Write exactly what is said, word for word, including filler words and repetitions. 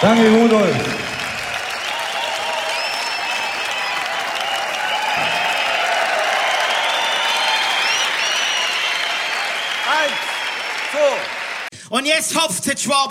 Danke, Rudolf. Eins, zwei. Und jetzt hopft der Schwab.